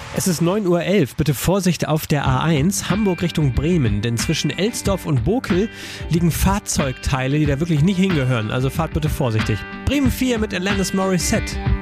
Es ist 9:11 Uhr. Bitte Vorsicht auf der A1, Hamburg Richtung Bremen. Denn zwischen Elsdorf und Bokel liegen Fahrzeugteile, die da wirklich nicht hingehören. Also fahrt bitte vorsichtig. Bremen 4 mit Alanis Morissette.